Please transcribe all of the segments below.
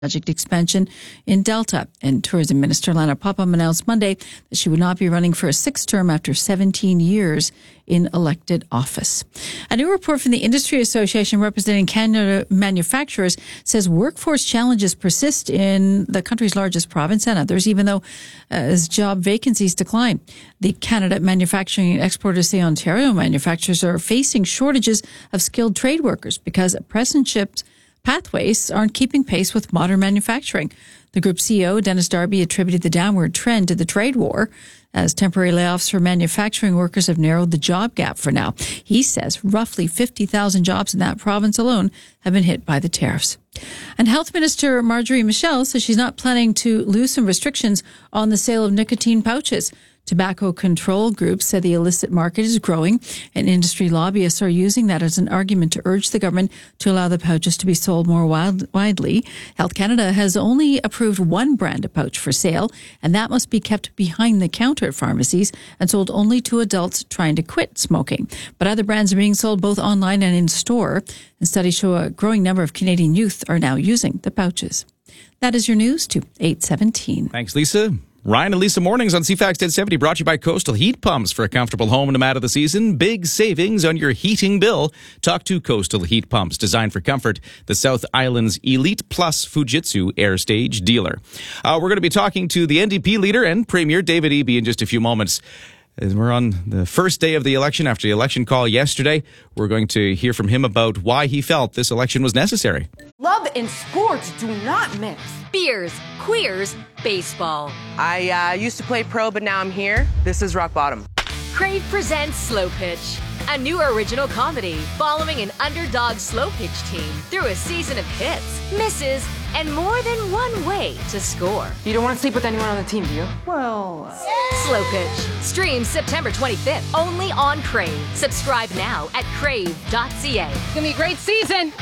project expansion in Delta. And Tourism Minister Lana Popham announced Monday that she would not be running for a sixth term after 17 years in elected office. A new report from the Industry Association representing Canada manufacturers says workforce challenges persist in the country's largest province and others, even though as job vacancies decline. The Canada Manufacturing Exporters say Ontario manufacturers are facing shortages of skilled trade workers because apprenticeships pathways aren't keeping pace with modern manufacturing. The group CEO, Dennis Darby, attributed the downward trend to the trade war as temporary layoffs for manufacturing workers have narrowed the job gap for now. He says roughly 50,000 jobs in that province alone have been hit by the tariffs. And Health Minister Marjorie Michel says she's not planning to loosen restrictions on the sale of nicotine pouches. Tobacco control groups said the illicit market is growing, and industry lobbyists are using that as an argument to urge the government to allow the pouches to be sold more widely. Health Canada has only approved one brand of pouch for sale, and that must be kept behind the counter at pharmacies and sold only to adults trying to quit smoking. But other brands are being sold both online and in store, and studies show a growing number of Canadian youth are now using the pouches. That is your news to 8:17. Thanks, Lisa. Ryan and Lisa Mornings on CFAX 1070 brought to you by Coastal Heat Pumps. For a comfortable home no matter the season, big savings on your heating bill. Talk to Coastal Heat Pumps, designed for comfort, the South Island's Elite Plus Fujitsu Air Stage dealer. We're going to be talking to the NDP leader and Premier David Eby in just a few moments. As we're on the first day of the election after the election call yesterday, we're going to hear from him about why he felt this election was necessary. Love and sports do not mix. Beers, queers, baseball. I used to play pro, but now I'm here. This is rock bottom. Crave presents Slow Pitch, a new original comedy following an underdog slow pitch team through a season of hits, misses, and more than one way to score. You don't want to sleep with anyone on the team, do you? Well... Slow Pitch. Streams September 25th, only on Crave. Subscribe now at crave.ca. It's going to be a great season!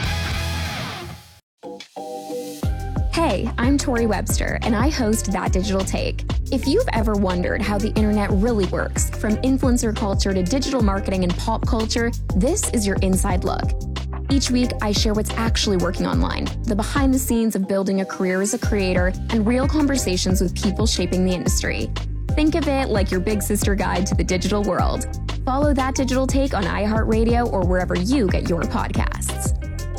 Hey, I'm Tori Webster, and I host That Digital Take. If you've ever wondered how the internet really works, from influencer culture to digital marketing and pop culture, this is your inside look. Each week, I share what's actually working online, the behind the scenes of building a career as a creator, and real conversations with people shaping the industry. Think of it like your big sister guide to the digital world. Follow That Digital Take on iHeartRadio or wherever you get your podcasts.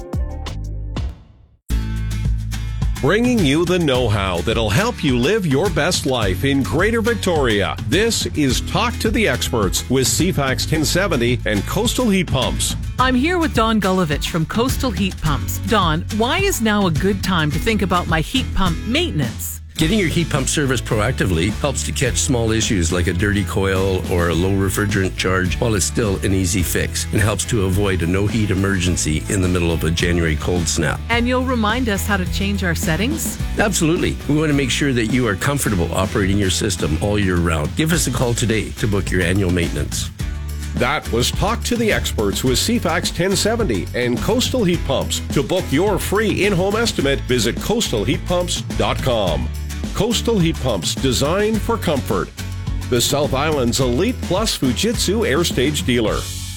Bringing you the know-how that'll help you live your best life in Greater Victoria. This is Talk to the Experts with CFAX 1070 and Coastal Heat Pumps. I'm here with Don Gulovich from Coastal Heat Pumps. Don, why is now a good time to think about my heat pump maintenance? Getting your heat pump serviced proactively helps to catch small issues like a dirty coil or a low refrigerant charge while it's still an easy fix, and helps to avoid a no-heat emergency in the middle of a January cold snap. And you'll remind us how to change our settings? Absolutely. We want to make sure that you are comfortable operating your system all year round. Give us a call today to book your annual maintenance. That was Talk to the Experts with CFAX 1070 and Coastal Heat Pumps. To book your free in-home estimate, visit coastalheatpumps.com. Coastal Heat Pumps, designed for comfort. The South Island's Elite Plus Fujitsu Air Stage dealer.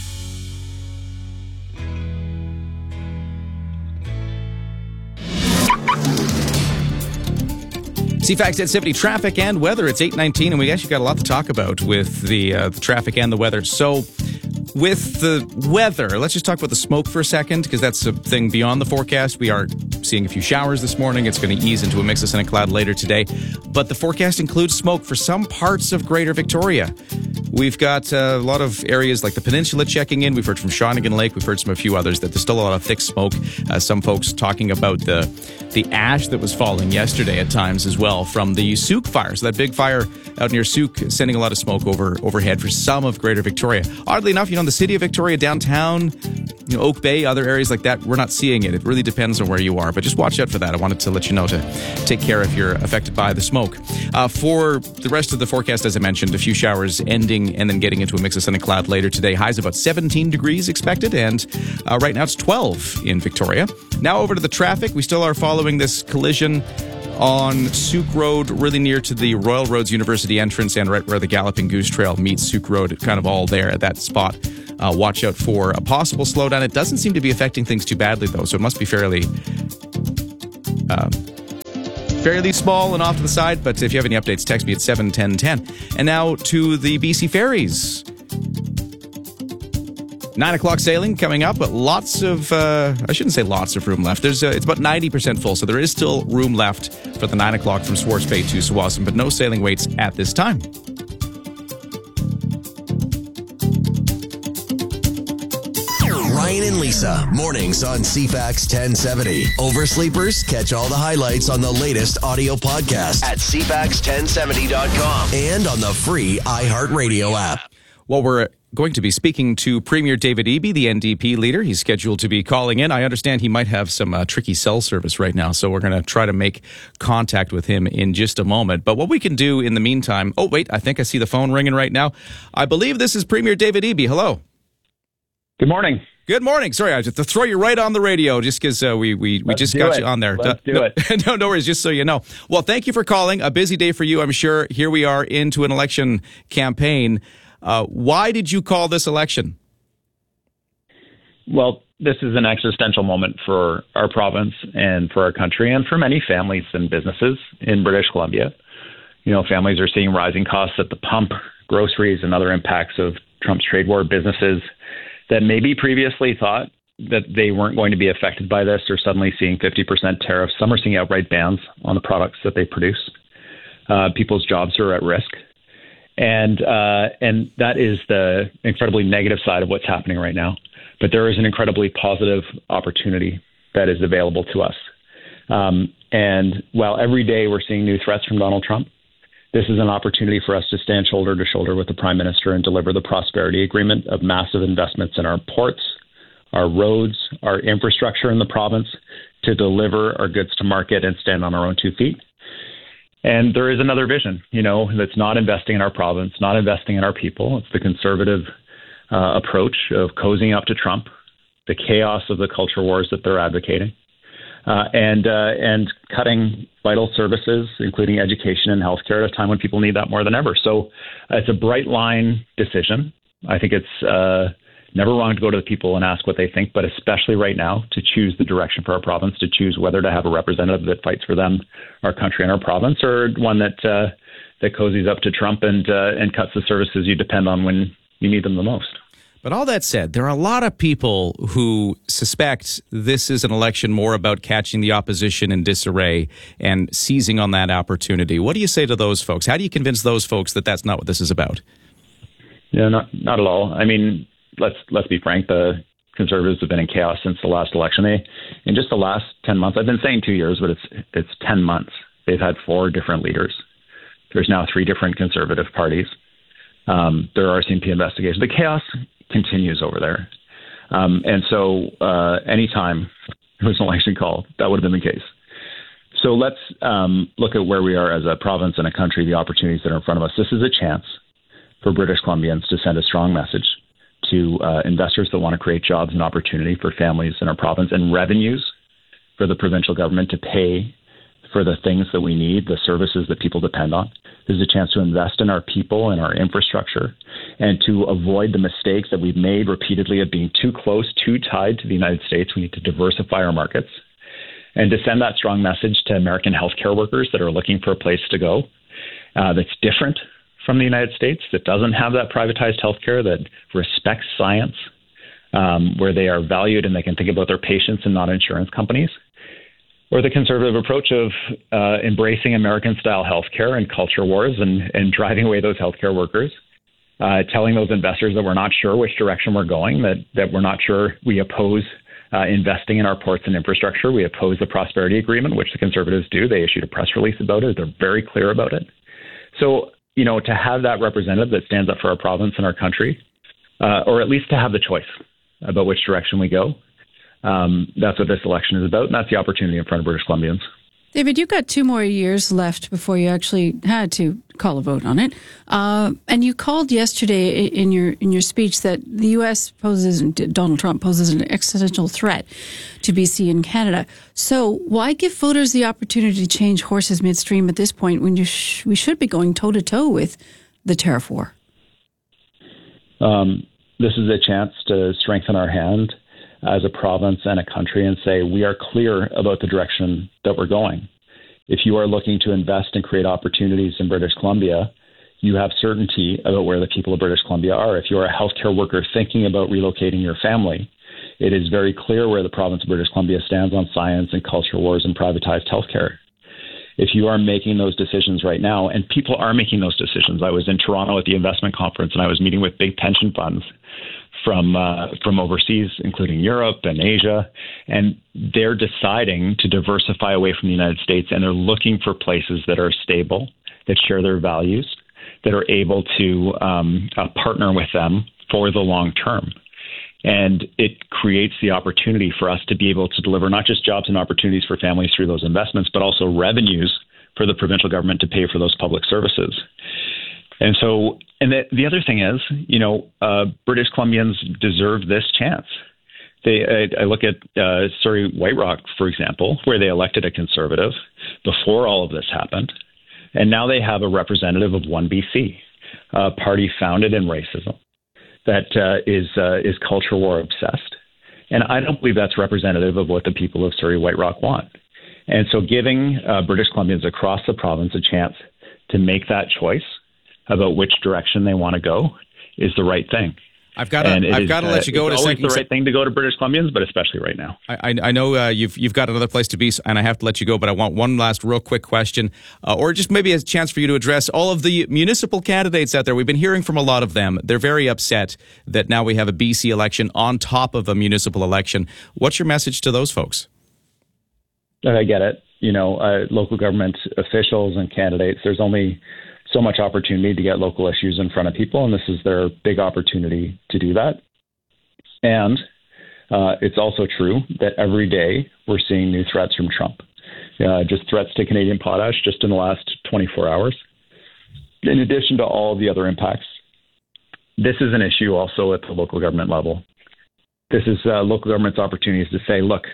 CFAX 1070 traffic and weather. It's 8:19, and we actually got a lot to talk about with the traffic and the weather. So, with the weather, let's just talk about the smoke for a second, because that's a thing beyond the forecast. We are seeing a few showers this morning. It's going to ease into a mix of sun and cloud later today. But the forecast includes smoke for some parts of Greater Victoria. We've got a lot of areas like the peninsula checking in. We've heard from Shawnigan Lake. We've heard from a few others that there's still a lot of thick smoke. Some folks talking about the ash that was falling yesterday at times as well from the Souk fire. So that big fire out near Souk sending a lot of smoke overhead for some of Greater Victoria. Oddly enough, in the city of Victoria, downtown, Oak Bay, other areas like that, we're not seeing it. It really depends on where you are. But just watch out for that. I wanted to let you know to take care if you're affected by the smoke. For the rest of the forecast, as I mentioned, a few showers ending and then getting into a mix of sun and cloud later today. Highs about 17 degrees expected, and right now it's 12 in Victoria. Now over to the traffic. We still are following this collision on Souk Road, really near to the Royal Roads University entrance and right where the Galloping Goose Trail meets Souk Road, kind of all there at that spot. Watch out for a possible slowdown. It doesn't seem to be affecting things too badly, though, so it must be fairly fairly small and off to the side, but if you have any updates, text me at 71010. And now to the BC Ferries. 9 o'clock sailing coming up, but lots of, I shouldn't say lots of room left. It's about 90% full, so there is still room left for the 9 o'clock from Swartz Bay to Tsawwassen, but no sailing waits at this time. Ryan and Lisa, mornings on CFAX 1070. Oversleepers, catch all the highlights on the latest audio podcast at CFAX1070.com and on the free iHeartRadio app. Well, we're going to be speaking to Premier David Eby, the NDP leader. He's scheduled to be calling in. I understand he might have some tricky cell service right now, so we're going to try to make contact with him in just a moment. But what we can do in the meantime... Oh, wait, I think I see the phone ringing right now. I believe this is Premier David Eby. Hello. Good morning. Good morning. Sorry, I have to throw you right on the radio just because we just got you on there. Let's do it. No worries, just so you know. Well, thank you for calling. A busy day for you, I'm sure. Here we are into an election campaign. Why did you call this election? Well, this is an existential moment for our province and for our country and for many families and businesses in British Columbia. You know, families are seeing rising costs at the pump, groceries, and other impacts of Trump's trade war. Businesses that maybe previously thought that they weren't going to be affected by this are suddenly seeing 50% tariffs. Some are seeing outright bans on the products that they produce. People's jobs are at risk. And that is the incredibly negative side of what's happening right now. But there is an incredibly positive opportunity that is available to us. And while every day we're seeing new threats from Donald Trump, this is an opportunity for us to stand shoulder to shoulder with the Prime Minister and deliver the prosperity agreement of massive investments in our ports, our roads, our infrastructure in the province to deliver our goods to market and stand on our own 2 feet. And there is another vision, that's not investing in our province, not investing in our people. It's the conservative approach of cozying up to Trump, the chaos of the culture wars that they're advocating, and cutting vital services, including education and healthcare, at a time when people need that more than ever. So it's a bright line decision. I think it's never wrong to go to the people and ask what they think, but especially right now to choose the direction for our province, to choose whether to have a representative that fights for them, our country, and our province, or one that cozies up to Trump and cuts the services you depend on when you need them the most. But all that said, there are a lot of people who suspect this is an election more about catching the opposition in disarray and seizing on that opportunity. What do you say to those folks? How do you convince those folks that that's not what this is about? Yeah, not at all. I mean, let's be frank. The Conservatives have been in chaos since the last election. In just the last 10 months, I've been saying 2 years, but it's 10 months. They've had 4 different leaders. There's now 3 different Conservative parties. There are RCMP investigations. The chaos continues over there. And so anytime there was an election call, that would have been the case. So let's look at where we are as a province and a country, the opportunities that are in front of us. This is a chance for British Columbians to send a strong message to investors that want to create jobs and opportunity for families in our province, and revenues for the provincial government to pay for the things that we need, the services that people depend on. This is a chance to invest in our people and our infrastructure and to avoid the mistakes that we've made repeatedly of being too close, too tied to the United States. We need to diversify our markets and to send that strong message to American healthcare workers that are looking for a place to go that's different from the United States, that doesn't have that privatized healthcare, that respects science, where they are valued and they can think about their patients and not insurance companies. Or the conservative approach of embracing American-style healthcare and culture wars and driving away those healthcare workers, telling those investors that we're not sure which direction we're going, that we're not sure. We oppose investing in our ports and infrastructure. We oppose the prosperity agreement, which the Conservatives do. They issued a press release about it. They're very clear about it. So, to have that representative that stands up for our province and our country, or at least to have the choice about which direction we go, that's what this election is about, and that's the opportunity in front of British Columbians. David, you've got 2 more years left before you actually had to call a vote on it. And you called yesterday in your speech that the U.S. Donald Trump poses an existential threat to BC and Canada. So why give voters the opportunity to change horses midstream at this point when we should be going toe-to-toe with the tariff war? This is a chance to strengthen our hand as a province and a country and say we are clear about the direction that we're going. If you are looking to invest and create opportunities in British Columbia, you have certainty about where the people of British Columbia are. If you're a healthcare worker thinking about relocating your family, it is very clear where the province of British Columbia stands on science and culture wars and privatized healthcare. If you are making those decisions right now, and people are making those decisions. I was in Toronto at the investment conference, and I was meeting with big pension funds from overseas, including Europe and Asia, and they're deciding to diversify away from the United States, and they're looking for places that are stable, that share their values, that are able to partner with them for the long term. And it creates the opportunity for us to be able to deliver not just jobs and opportunities for families through those investments, but also revenues for the provincial government to pay for those public services. And so, and the other thing is, British Columbians deserve this chance. I look at Surrey White Rock, for example, where they elected a Conservative before all of this happened. And now they have a representative of One BC, a party founded in racism that is culture war obsessed. And I don't believe that's representative of what the people of Surrey White Rock want. And so giving British Columbians across the province a chance to make that choice about which direction they want to go is the right thing. I've got to let you go in a second. It's always the right thing to go to British Columbians, but especially right now. I know you've got another place to be, and I have to let you go, but I want one last real quick question, or just maybe a chance for you to address all of the municipal candidates out there. We've been hearing from a lot of them. They're very upset that now we have a BC election on top of a municipal election. What's your message to those folks? I get it. Local government officials and candidates, there's only so much opportunity to get local issues in front of people, and this is their big opportunity to do that. And it's also true that every day we're seeing new threats from Trump, just threats to Canadian potash just in the last 24 hours, in addition to all of the other impacts. This is an issue also at the local government level. This is local government's opportunities to say, look,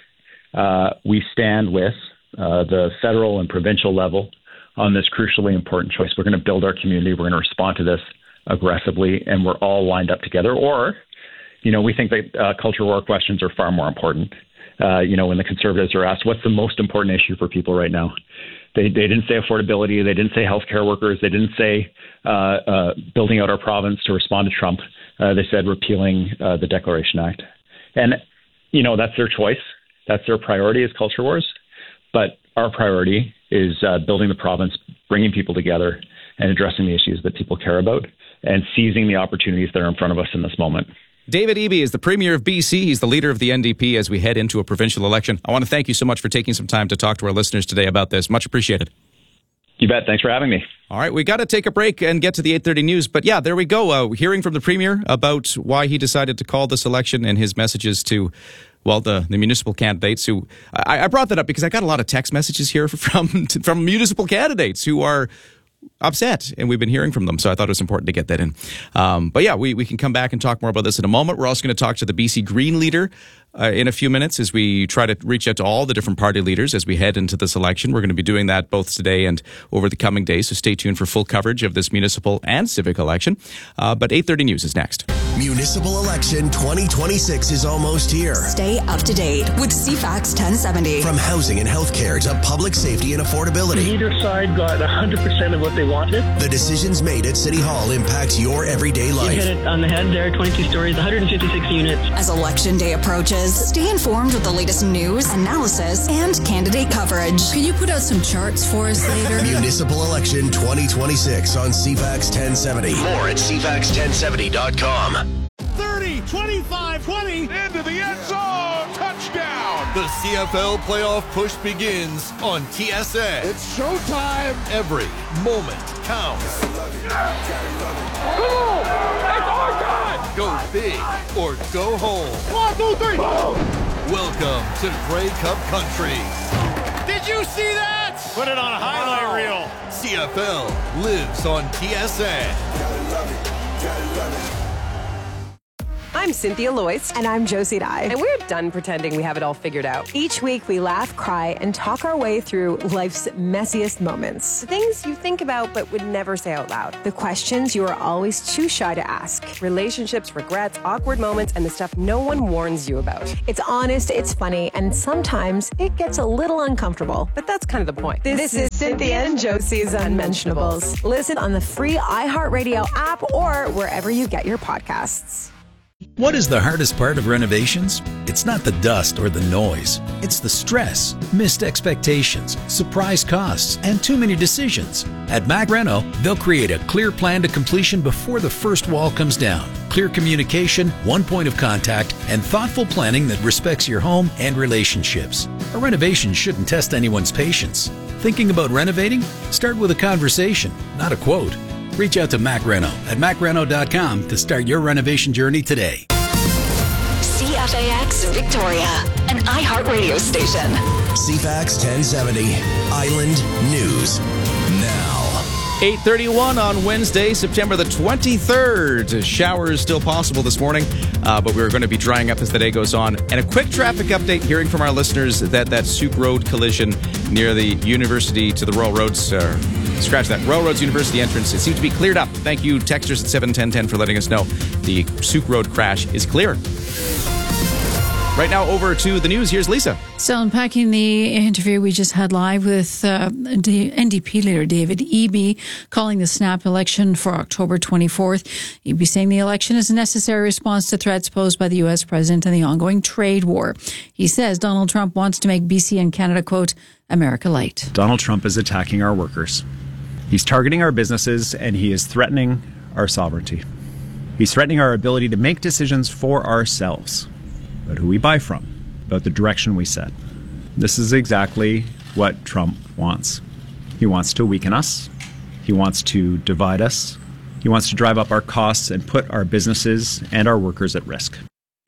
we stand with the federal and provincial level on this crucially important choice. We're going to build our community. We're going to respond to this aggressively, and we're all lined up together. Or, we think that culture war questions are far more important. When the Conservatives are asked, what's the most important issue for people right now? They didn't say affordability. They didn't say healthcare workers. They didn't say building out our province to respond to Trump. They said repealing the Declaration Act. And, that's their choice. That's their priority is culture wars. But our priority is building the province, bringing people together, and addressing the issues that people care about, and seizing the opportunities that are in front of us in this moment. David Eby is the Premier of BC. He's the leader of the NDP as we head into a provincial election. I want to thank you so much for taking some time to talk to our listeners today about this. Much appreciated. You bet. Thanks for having me. All right, we got to take a break and get to the 8:30 news. But yeah, there we go. Hearing from the Premier about why he decided to call this election and his messages to, well, the municipal candidates who... I brought that up because I got a lot of text messages here from municipal candidates who are upset, and we've been hearing from them, so I thought it was important to get that in. But yeah, we can come back and talk more about this in a moment. We're also going to talk to the BC Green leader in a few minutes as we try to reach out to all the different party leaders as we head into this election. We're going to be doing that both today and over the coming days, so stay tuned for full coverage of this municipal and civic election. But 8:30 News is next. Municipal election 2026 is almost here. Stay up to date with CFAX 1070. From housing and healthcare to public safety and affordability. Either side got 100% of what they wanted. The decisions made at City Hall impacts your everyday life. You hit it on the head there, 22 stories, 156 units. As Election Day approaches, stay informed with the latest news, analysis, and candidate coverage. Can you put out some charts for us later? Municipal election 2026 on CFAX 1070. More at CFAX1070.com. 30, 25, 20, into the end zone, touchdown! The CFL playoff push begins on TSN. It's showtime! Every moment counts. Come on! It's our time! Go big or go home. 1, 2, 3! Welcome to Grey Cup Country. Did you see that? Put it on a highlight reel. CFL lives on TSN. I'm Cynthia Loyce. And I'm Josie Dye. And we're done pretending we have it all figured out. Each week we laugh, cry, and talk our way through life's messiest moments. The things you think about but would never say out loud. The questions you are always too shy to ask. Relationships, regrets, awkward moments, and the stuff no one warns you about. It's honest, it's funny, and sometimes it gets a little uncomfortable. But that's kind of the point. This is Cynthia and Josie's Unmentionables. Listen on the free iHeartRadio app or wherever you get your podcasts. What is the hardest part of renovations? It's not the dust or the noise. It's the stress, missed expectations, surprise costs, and too many decisions. At Mac Reno, they'll create a clear plan to completion before the first wall comes down. Clear communication, one point of contact, and thoughtful planning that respects your home and relationships. A renovation shouldn't test anyone's patience. Thinking about renovating? Start with a conversation, not a quote. Reach out to Mac Reno at macreno.com to start your renovation journey today. CFAX Victoria, an iHeartRadio station. CFAX 1070, Island News Now. 8:31 on Wednesday, September the 23rd. Showers still possible this morning, but we're going to be drying up as the day goes on. And a quick traffic update, hearing from our listeners that Souk Road collision near the University to the Royal Roads, Royal Roads University entrance, it seems to be cleared up. Thank you, texters at 71010 for letting us know the Souk Road crash is clear. Right now, over to the news. Here's Lisa. So, unpacking the interview we just had live with NDP leader David Eby, calling the snap election for October 24th. Eby saying the election is a necessary response to threats posed by the U.S. president and the ongoing trade war. He says Donald Trump wants to make BC and Canada, quote, America light. Donald Trump is attacking our workers. He's targeting our businesses, and he is threatening our sovereignty. He's threatening our ability to make decisions for ourselves, about who we buy from, about the direction we set. This is exactly what Trump wants. He wants to weaken us. He wants to divide us. He wants to drive up our costs and put our businesses and our workers at risk.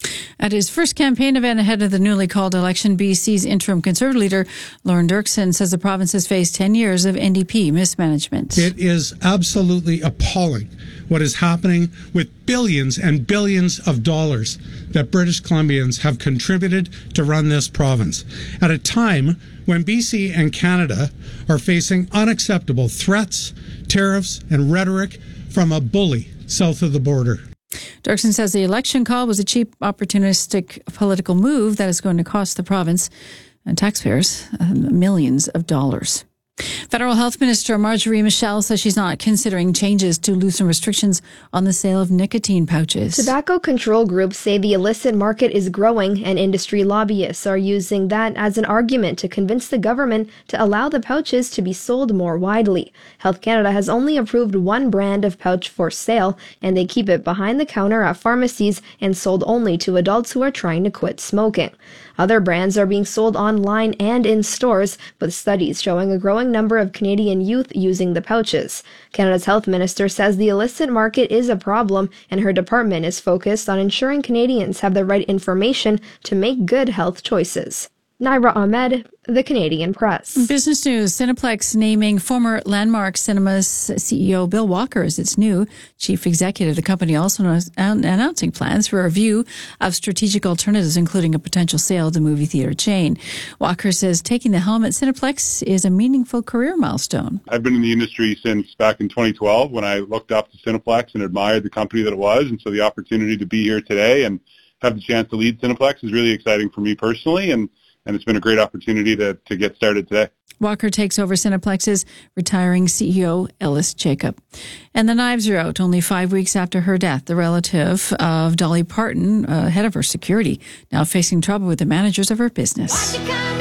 At his first campaign event ahead of the newly called election, BC's interim Conservative leader, Lorne Dirksen, says the province has faced 10 years of NDP mismanagement. It is absolutely appalling what is happening with billions and billions of dollars that British Columbians have contributed to run this province at a time when BC and Canada are facing unacceptable threats, tariffs, and rhetoric from a bully south of the border. Dirksen says the election call was a cheap, opportunistic political move that is going to cost the province and taxpayers millions of dollars. Federal Health Minister Marjorie Michel says she's not considering changes to loosen restrictions on the sale of nicotine pouches. Tobacco control groups say the illicit market is growing, and industry lobbyists are using that as an argument to convince the government to allow the pouches to be sold more widely. Health Canada has only approved one brand of pouch for sale, and they keep it behind the counter at pharmacies and sold only to adults who are trying to quit smoking. Other brands are being sold online and in stores, with studies showing a growing number of Canadian youth using the pouches. Canada's health minister says the illicit market is a problem, and her department is focused on ensuring Canadians have the right information to make good health choices. Naira Ahmed, The Canadian Press. Business news. Cineplex naming former Landmark Cinemas CEO Bill Walker as its new chief executive. The company also announcing plans for a review of strategic alternatives, including a potential sale of the movie theater chain. Walker says taking the helm at Cineplex is a meaningful career milestone. I've been in the industry since back in 2012 when I looked up to Cineplex and admired the company that it was. And so the opportunity to be here today and have the chance to lead Cineplex is really exciting for me personally. And it's been a great opportunity to get started today. Walker takes over Cineplex's retiring CEO, Ellis Jacob. And the knives are out only 5 weeks after her death. The relative of Dolly Parton, head of her security, now facing trouble with the managers of her business.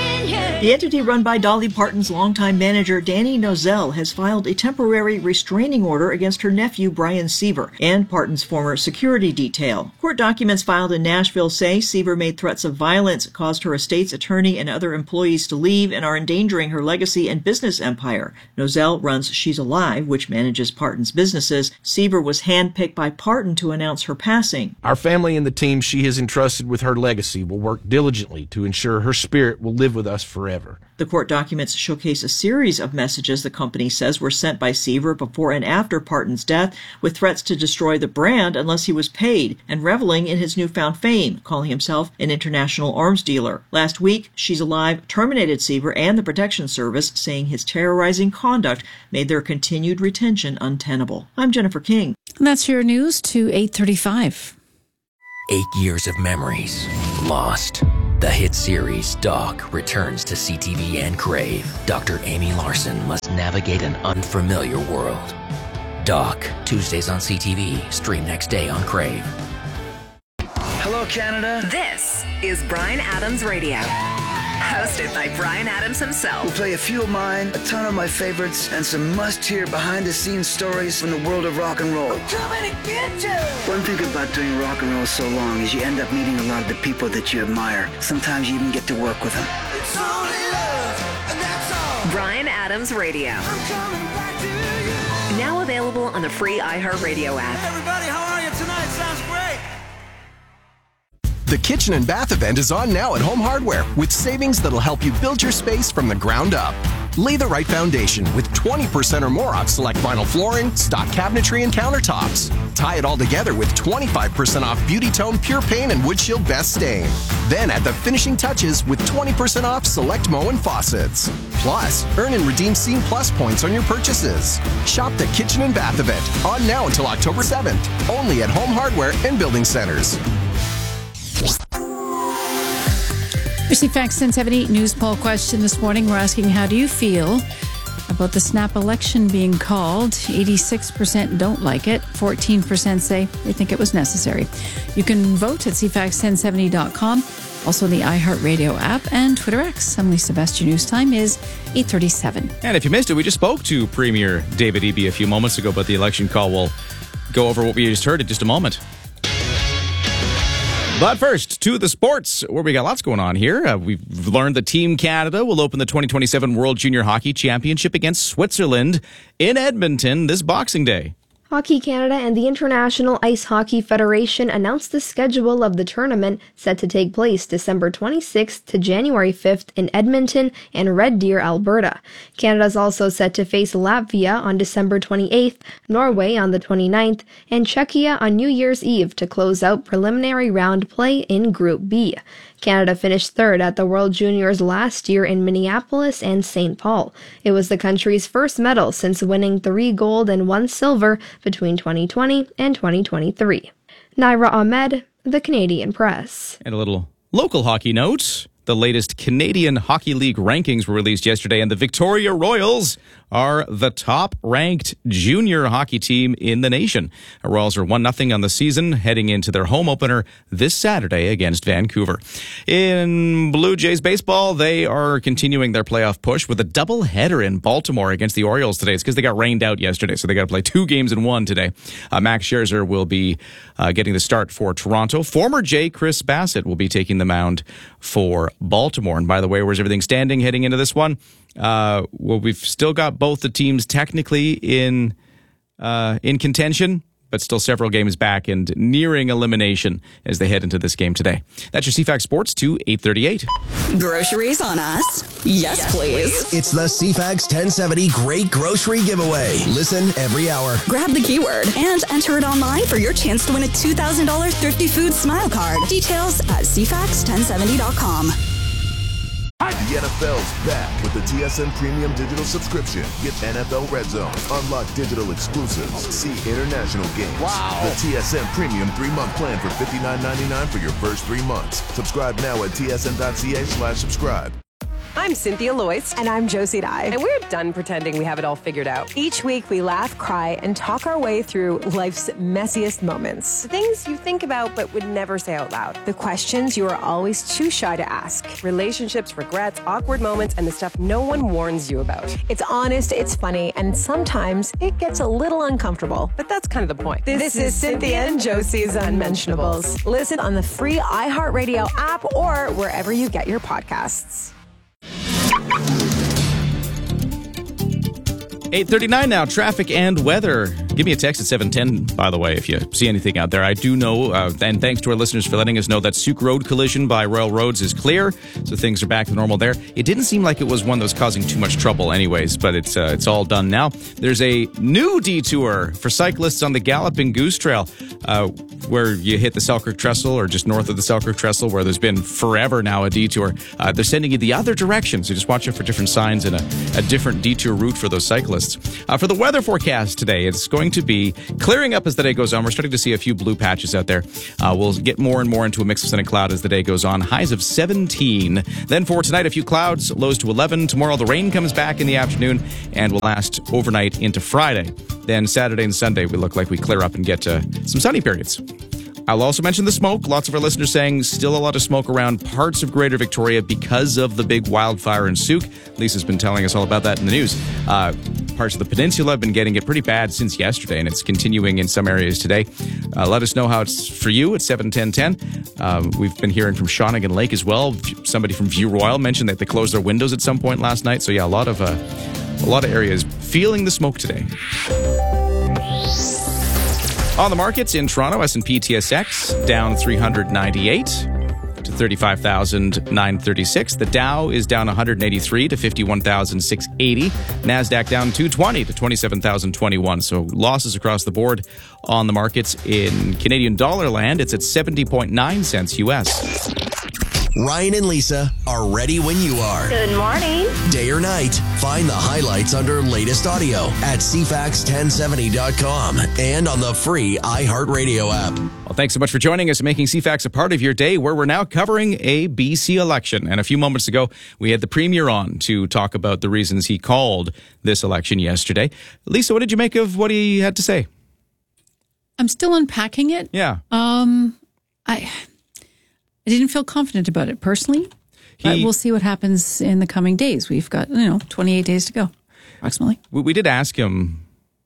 The entity run by Dolly Parton's longtime manager, Danny Nozell, has filed a temporary restraining order against her nephew, Brian Seaver, and Parton's former security detail. Court documents filed in Nashville say Seaver made threats of violence, caused her estate's attorney and other employees to leave, and are endangering her legacy and business empire. Nozell runs She's Alive, which manages Parton's businesses. Seaver was handpicked by Parton to announce her passing. Our family and the team she has entrusted with her legacy will work diligently to ensure her spirit will live with us forever. forever. The court documents showcase a series of messages the company says were sent by Seaver before and after Parton's death, with threats to destroy the brand unless he was paid, and reveling in his newfound fame, calling himself an international arms dealer. Last week, She's Alive terminated Seaver and the Protection Service, saying his terrorizing conduct made their continued retention untenable. I'm Jennifer King. And that's your news to 8:35. 8 years of memories lost. The hit series Doc returns to CTV and Crave. Dr. Amy Larson must navigate an unfamiliar world. Doc, Tuesdays on CTV, stream next day on Crave. Hello, Canada. This is Bryan Adams Radio, hosted by Bryan Adams himself. We'll play a few of mine, a ton of my favorites, and some must-hear behind-the-scenes stories from the world of rock and roll. I'm coming to get you! One thing about doing rock and roll so long is you end up meeting a lot of the people that you admire. Sometimes you even get to work with them. It's only love, and that's all. Bryan Adams Radio. I'm coming back to you. Now available on the free iHeartRadio app. Hey everybody, how are you tonight? Sounds great. The Kitchen and Bath event is on now at Home Hardware with savings that'll help you build your space from the ground up. Lay the right foundation with 20% or more off select vinyl flooring, stock cabinetry, and countertops. Tie it all together with 25% off Beauty Tone Pure Paint and Wood Shield Best Stain. Then add the finishing touches with 20% off select Moen faucets. Plus, earn and redeem Scene Plus points on your purchases. Shop the Kitchen and Bath event on now until October 7th. Only at Home Hardware and Building Centers. Your CFAX 1070 news poll question this morning. We're asking, how do you feel about the snap election being called? 86% don't like it. 14% say they think it was necessary. You can vote at CFAX1070.com. Also the iHeartRadio app and Twitter X. I'm Lisa Best. Your news time is 8:37. And if you missed it, we just spoke to Premier David Eby a few moments ago about the election call. We'll go over what we just heard in just a moment. But first, to the sports, where we got lots going on here. We've learned that Team Canada will open the 2027 World Junior Hockey Championship against Switzerland in Edmonton this Boxing Day. Hockey Canada and the International Ice Hockey Federation announced the schedule of the tournament, set to take place December 26th to January 5th in Edmonton and Red Deer, Alberta. Canada's also set to face Latvia on December 28th, Norway on the 29th, and Czechia on New Year's Eve to close out preliminary round play in Group B. Canada finished third at the World Juniors last year in Minneapolis and St. Paul. It was the country's first medal since winning 3 gold and 1 silver between 2020 and 2023. Naira Ahmed, The Canadian Press. And a little local hockey note. The latest Canadian Hockey League rankings were released yesterday, and the Victoria Royals are the top-ranked junior hockey team in the nation. The Royals are 1-0 on the season, heading into their home opener this Saturday against Vancouver. In Blue Jays baseball, they are continuing their playoff push with a doubleheader in Baltimore against the Orioles today. It's because they got rained out yesterday, so they got to play 2 games in 1 today. Max Scherzer will be getting the start for Toronto. Former Jay Chris Bassett will be taking the mound for Baltimore. And by the way, where's everything standing heading into this one? Well, we've still got both the teams technically in contention, but still several games back and nearing elimination as they head into this game today. That's your CFAX Sports to 8:38. Groceries on us? Yes, please. It's the CFAX 1070 Great Grocery Giveaway. Listen every hour. Grab the keyword and enter it online for your chance to win a $2,000 Thrifty Foods Smile Card. Details at CFAX1070.com. The NFL's back with the TSN Premium Digital Subscription. Get NFL Red Zone, unlock digital exclusives, see international games. Wow! The TSN Premium 3-month plan for $59.99 for your first 3 months. Subscribe now at tsn.ca/subscribe. I'm Cynthia Loyce. And I'm Josie Dye. And we're done pretending we have it all figured out. Each week, we laugh, cry, and talk our way through life's messiest moments. The things you think about but would never say out loud. The questions you are always too shy to ask. Relationships, regrets, awkward moments, and the stuff no one warns you about. It's honest, it's funny, and sometimes it gets a little uncomfortable. But that's kind of the point. This is Cynthia and Josie's Unmentionables. Listen on the free iHeartRadio app or wherever you get your podcasts. 8:39 now. Traffic and weather Give me a text at 710, by the way, if you see anything out there. I do know, and thanks to our listeners for letting us know that Souk Road collision by Royal Roads is clear, so things are back to normal there. It didn't seem like it was one that was causing too much trouble anyways, but it's all done now. There's a new detour for cyclists on the Galloping Goose Trail, where you hit the Selkirk Trestle, or just north of the Selkirk Trestle, where there's been forever now a detour. They're sending you the other direction, so just watch out for different signs and a different detour route for those cyclists. For the weather forecast today, it's going to be clearing up as the day goes on. We're starting to see a few blue patches out there. We'll get more and more into a mix of sun and cloud as the day goes on. Highs of 17. Then for tonight, a few clouds, lows to 11. Tomorrow, the rain comes back in the afternoon and will last overnight into Friday. Then Saturday and Sunday, we look like we clear up and get some sunny periods. I'll also mention the smoke. Lots of our listeners saying still a lot of smoke around parts of Greater Victoria because of the big wildfire in Souk. Lisa's been telling us all about that in the news. Parts of the peninsula have been getting it pretty bad since yesterday, and it's continuing in some areas today. Let us know how it's for you at 71010. We've been hearing from Shawnigan Lake as well. Somebody from View Royal mentioned that they closed their windows at some point last night. So yeah, a lot of areas feeling the smoke today. On the markets in Toronto, S&P TSX down 398 to 35,936. The Dow is down 183 to 51,680. NASDAQ down 220 to 27,021. So losses across the board on the markets. In Canadian dollar land, it's at 70.9 cents U.S. Ryan and Lisa are ready when you are. Good morning. Day or night, find the highlights under latest audio at CFAX1070.com and on the free iHeartRadio app. Well, thanks so much for joining us and making CFAX a part of your day, where we're now covering a BC election. And a few moments ago, we had the Premier on to talk about the reasons he called this election yesterday. Lisa, what did you make of what he had to say? I'm still unpacking it. Yeah. I didn't feel confident about it personally, but we'll see what happens in the coming days. We've got, 28 days to go, approximately. We did ask him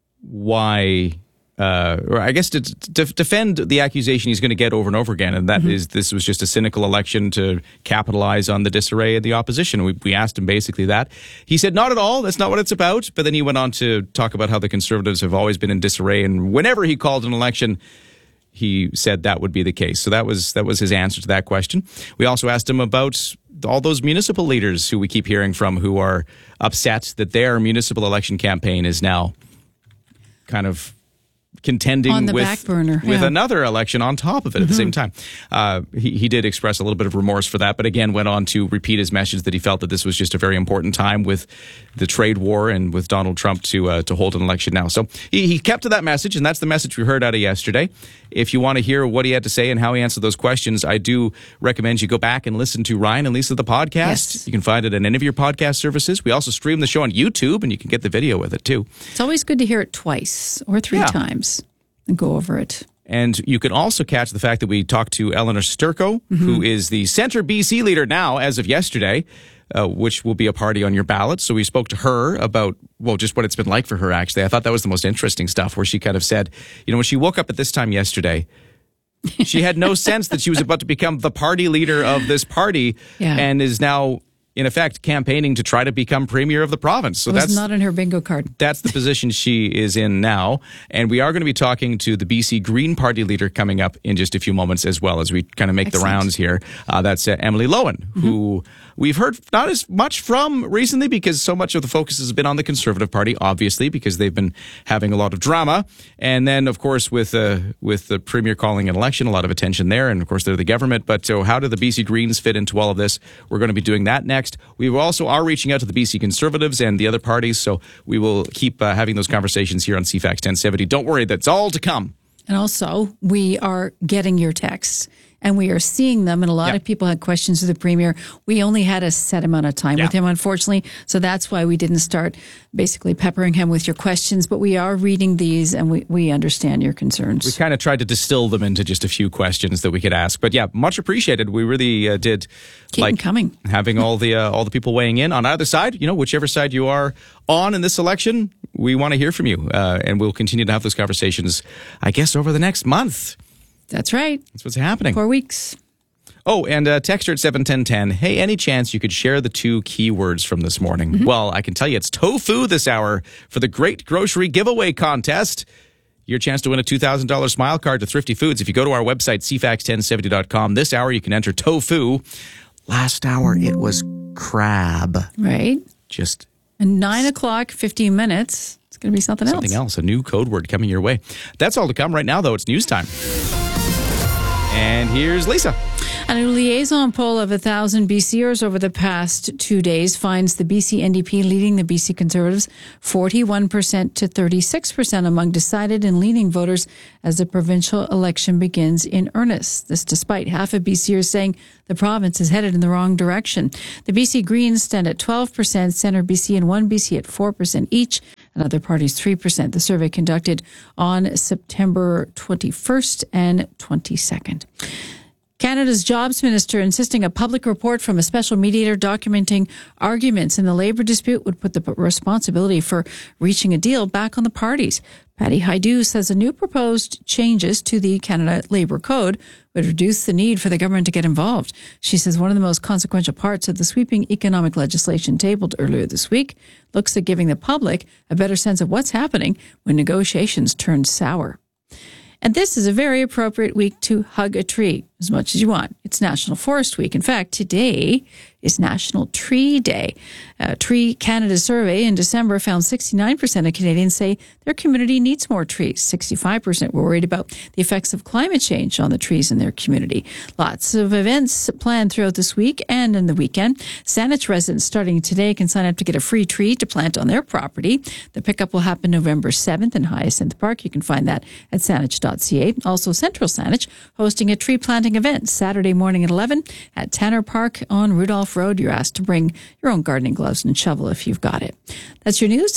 why, or I guess to defend the accusation he's going to get over and over again, and that is this was just a cynical election to capitalize on the disarray of the opposition. We asked him basically that. He said, not at all. That's not what it's about. But then he went on to talk about how the Conservatives have always been in disarray, and whenever he called an election, he said that would be the case. So that was his answer to that question. We also asked him about all those municipal leaders who we keep hearing from who are upset that their municipal election campaign is now kind of contending on the back burner with another election on top of it at the same time. He did express a little bit of remorse for that, but again went on to repeat his message that he felt that this was just a very important time with the trade war and with Donald Trump to hold an election now. So he kept to that message, and that's the message we heard out of yesterday. If you want to hear what he had to say and how he answered those questions, I do recommend you go back and listen to Ryan and Lisa, the podcast. Yes. You can find it in any of your podcast services. We also stream the show on YouTube, and you can get the video with it too. It's always good to hear it twice or three times and go over it. And you can also catch the fact that we talked to Eleanor Sturko, who is the Centre BC leader now as of yesterday, which will be a party on your ballot. So we spoke to her about, just what it's been like for her, actually. I thought that was the most interesting stuff, where she kind of said, when she woke up at this time yesterday, she had no sense that she was about to become the party leader of this party and is now, in effect, campaigning to try to become premier of the province. So that's not in her bingo card. That's the position she is in now. And we are going to be talking to the BC Green Party leader coming up in just a few moments as well, as we kind of make the rounds here. That's Emily Lowen, who we've heard not as much from recently because so much of the focus has been on the Conservative Party, obviously, because they've been having a lot of drama. And then, of course, with the premier calling an election, a lot of attention there. And, of course, they're the government. But so how do the BC Greens fit into all of this? We're going to be doing that next. We also are reaching out to the BC Conservatives and the other parties, so we will keep having those conversations here on CFAX 1070. Don't worry, that's all to come. And also, we are getting your texts, and we are seeing them, and a lot of people had questions of the Premier. We only had a set amount of time with him, unfortunately, so that's why we didn't start basically peppering him with your questions, but we are reading these, and we understand your concerns. We kind of tried to distill them into just a few questions that we could ask, but much appreciated. We really did keep them coming. Having all the people weighing in on either side, whichever side you are on in this election, we want to hear from you, and we'll continue to have those conversations, I guess, over the next month. That's right. That's what's happening. 4 weeks. Oh, and text her at 71010. Hey, any chance you could share the 2 keywords from this morning? Well, I can tell you it's tofu this hour for the Great Grocery Giveaway Contest. your chance to win a $2,000 smile card to Thrifty Foods. If you go to our website, cfax1070.com, this hour you can enter tofu. Last hour, it was crab. Right. Just... And 9 o'clock, 15 minutes. It's going to be something else. A new code word coming your way. That's all to come. Right now, though, it's news time. And here's Lisa. A new liaison poll of 1,000 BCers over the past 2 days finds the BC NDP leading the BC Conservatives 41% to 36% among decided and leaning voters as the provincial election begins in earnest. This despite half of BCers saying the province is headed in the wrong direction. The BC Greens stand at 12%, Centre BC and One BC at 4% each, and other parties 3%. The survey conducted on September 21st and 22nd. Canada's Jobs Minister insisting a public report from a special mediator documenting arguments in the labour dispute would put the responsibility for reaching a deal back on the parties. Patty Hajdu says the new proposed changes to the Canada Labour Code would reduce the need for the government to get involved. She says one of the most consequential parts of the sweeping economic legislation tabled earlier this week looks at giving the public a better sense of what's happening when negotiations turn sour. And this is a very appropriate week to hug a tree as much as you want. It's National Forest Week. In fact, today is National Tree Day. Tree Canada survey in December found 69% of Canadians say their community needs more trees. 65% were worried about the effects of climate change on the trees in their community. Lots of events planned throughout this week and in the weekend. Saanich residents starting today can sign up to get a free tree to plant on their property. The pickup will happen November 7th in Hyacinth Park. You can find that at saanich.ca. Also, Central Saanich hosting a tree planting event Saturday morning at 11 at Tanner Park on Rudolph Road. You're asked to bring your own gardening gloves and shovel if you've got it. That's your news to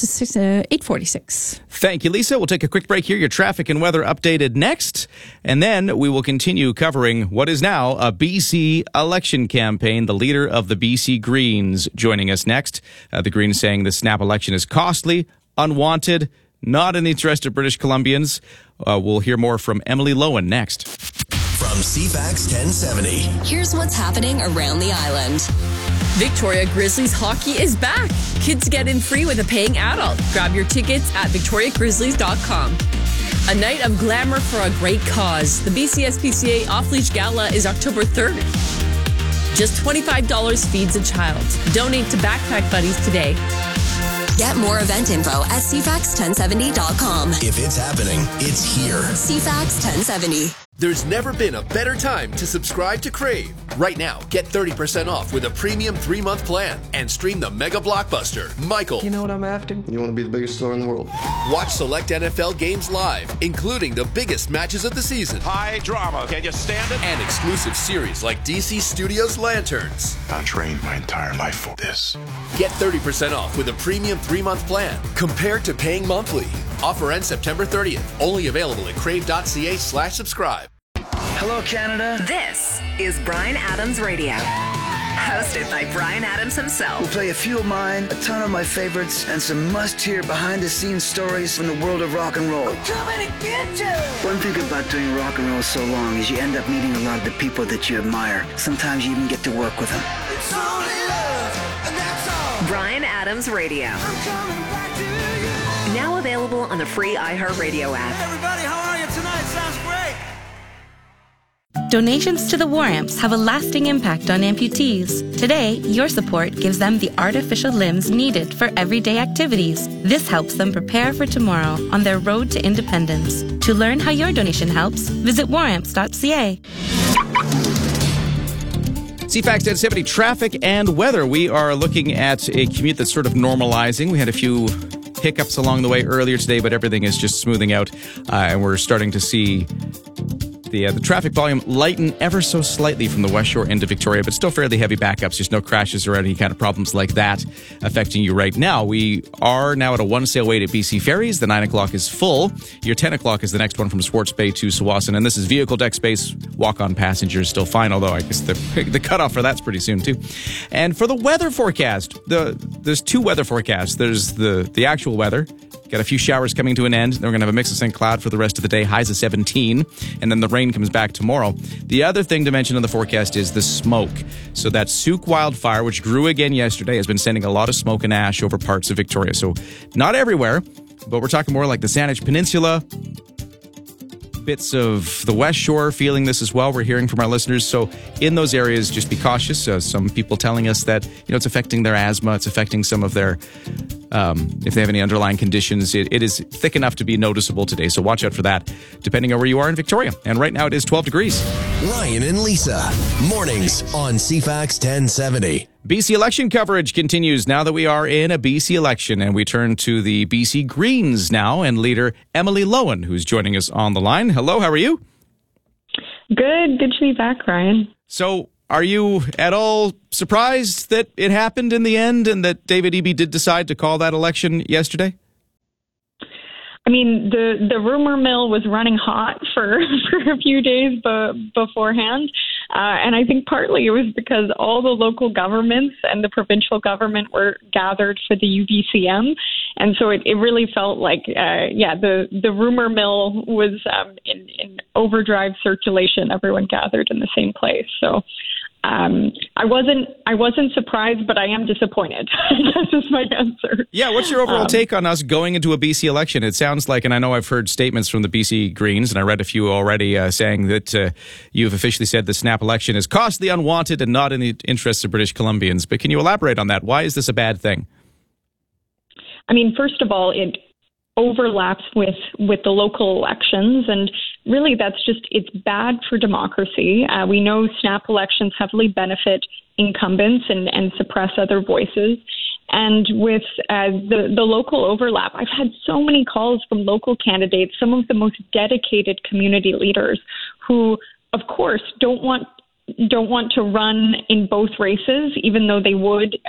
8:46. Thank you, Lisa. We'll take a quick break here. Your traffic and weather updated next. And then we will continue covering what is now a BC election campaign. The leader of the BC Greens joining us next. The Greens saying the snap election is costly, unwanted, not in the interest of British Columbians. We'll hear more from Emily Lowen next. From CFAX 1070. Here's what's happening around the island. Victoria Grizzlies hockey is back. Kids get in free with a paying adult. Grab your tickets at victoriagrizzlies.com. A night of glamour for a great cause. The BCSPCA Off-Leash Gala is October 3rd. Just $25 feeds a child. Donate to Backpack Buddies today. Get more event info at cfax1070.com. If it's happening, it's here. CFAX 1070. There's never been a better time to subscribe to Crave. Right now, get 30% off with a premium 3-month plan and stream the mega blockbuster, Michael. You know what I'm after? You want to be the biggest star in the world. Watch select NFL games live, including the biggest matches of the season. High drama. Can you stand it? And exclusive series like DC Studios Lanterns. I trained my entire life for this. Get 30% off with a premium 3-month plan compared to paying monthly. Offer ends September 30th. Only available at crave.ca/subscribe. Hello, Canada. This is Bryan Adams Radio. Hosted by Bryan Adams himself. We'll play a few of mine, a ton of my favorites, and some must-hear behind-the-scenes stories from the world of rock and roll. We're coming to get you! One thing about doing rock and roll so long is you end up meeting a lot of the people that you admire. Sometimes you even get to work with them. It's only love, and that's all. Bryan Adams Radio. I'm coming back to you. Now available on the free iHeartRadio app. Hey everybody, how are you tonight? Sounds great. Donations to the War Amps have a lasting impact on amputees. Today, your support gives them the artificial limbs needed for everyday activities. This helps them prepare for tomorrow on their road to independence. To learn how your donation helps, visit waramps.ca. CFAX 1070 traffic and weather. We are looking at a commute that's sort of normalizing. We had a few hiccups along the way earlier today, but everything is just smoothing out, and we're starting to see the traffic volume lighten ever so slightly from the West Shore into Victoria, but still fairly heavy backups. There's no crashes or any kind of problems like that affecting you right now. We are now at a one-sail wait at BC Ferries. The 9 o'clock is full. Your 10 o'clock is the next one from Swartz Bay to Tsawwassen, and this is vehicle deck space. Walk-on passengers still fine, although I guess the cutoff for that's pretty soon too. And for the weather forecast, there's two weather forecasts. There's the actual weather. Got a few showers coming to an end. Then we're going to have a mix of St. Cloud for the rest of the day. Highs of 17. And then the rain comes back tomorrow. The other thing to mention in the forecast is the smoke. So that Souk wildfire, which grew again yesterday, has been sending a lot of smoke and ash over parts of Victoria. So not everywhere, but we're talking more like the Saanich Peninsula, bits of the West Shore feeling this as well. We're hearing from our listeners. So in those areas, just be cautious. Some people telling us that, it's affecting their asthma. It's affecting some of their, if they have any underlying conditions. It is thick enough to be noticeable today. So watch out for that, depending on where you are in Victoria. And right now it is 12 degrees. Ryan and Lisa, mornings on CFAX 1070. BC election coverage continues now that we are in a BC election, and we turn to the BC Greens now and leader Emily Lowen, who's joining us on the line. Hello, how are you? Good to be back, Ryan. So are you at all surprised that it happened in the end and that David Eby did decide to call that election yesterday? I mean, the rumor mill was running hot for a few days beforehand. And I think partly it was because all the local governments and the provincial government were gathered for the UBCM. And so it really felt like, the rumor mill was in overdrive circulation. Everyone gathered in the same place. So I wasn't surprised, but I am disappointed. That's just my answer. Yeah, what's your overall take on us going into a BC election? It sounds like, and I know I've heard statements from the BC Greens, and I read a few already saying that you've officially said the snap election is costly, unwanted, and not in the interests of British Columbians. But can you elaborate on that? Why is this a bad thing? I mean, first of all, it overlaps with the local elections, and really it's bad for democracy. We know snap elections heavily benefit incumbents and suppress other voices. And with the local overlap, I've had so many calls from local candidates, some of the most dedicated community leaders who, of course, don't want to run in both races, even though they would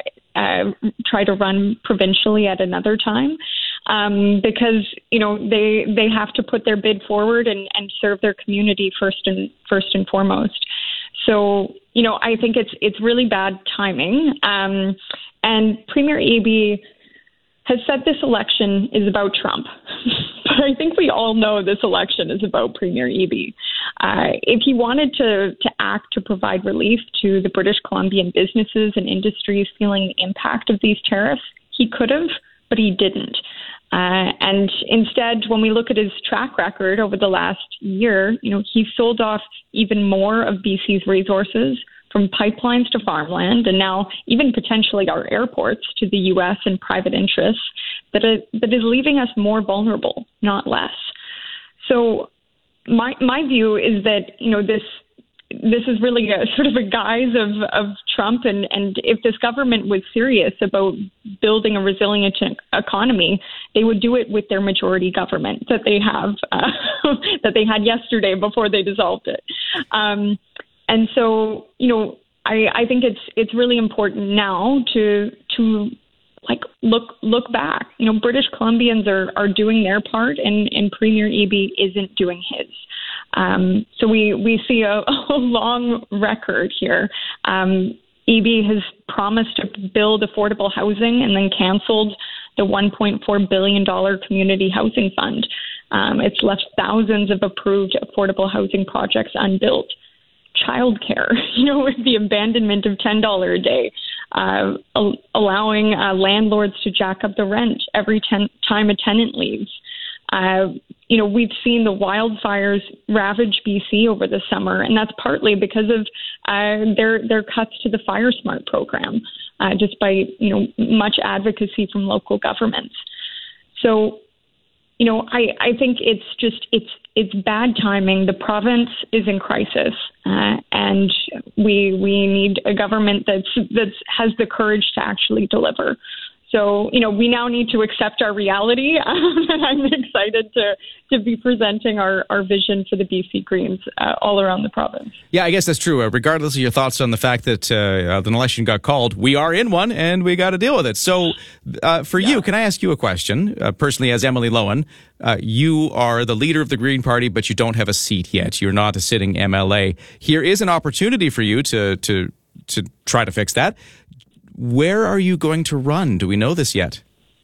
try to run provincially at another time, because they have to put their bid forward and serve their community first and foremost. So I think it's really bad timing. And Premier Eby has said this election is about Trump. But I think we all know this election is about Premier Eby. If he wanted to act to provide relief to the British Columbian businesses and industries feeling the impact of these tariffs, he could have, but he didn't. And instead, when we look at his track record over the last year, he sold off even more of BC's resources, from pipelines to farmland, and now even potentially our airports to the U.S. and private interests, that is leaving us more vulnerable, not less. So my view is that this is really a sort of a guise of Trump, and if this government was serious about building a resilient economy, they would do it with their majority government that they have that they had yesterday before they dissolved it. And so, I think it's really important now to look back. British Columbians are doing their part, and Premier Eby isn't doing his. So we see a long record here. Eby has promised to build affordable housing and then canceled the $1.4 billion community housing fund. It's left thousands of approved affordable housing projects unbuilt. Childcare, with the abandonment of $10 a day, allowing landlords to jack up the rent every time a tenant leaves. We've seen the wildfires ravage BC over the summer, and that's partly because of their cuts to the Fire Smart program, just by much advocacy from local governments. So, I think it's bad timing. The province is in crisis, and we need a government that has the courage to actually deliver. So, we now need to accept our reality, and I'm excited to be presenting our vision for the BC Greens all around the province. Yeah, I guess that's true. Regardless of your thoughts on the fact that an election got called, we are in one, and we got to deal with it. So, you, can I ask you a question? Personally, as Emily Lowen, you are the leader of the Green Party, but you don't have a seat yet. You're not a sitting MLA. Here is an opportunity for you to try to fix that. Where are you going to run? Do we know this yet?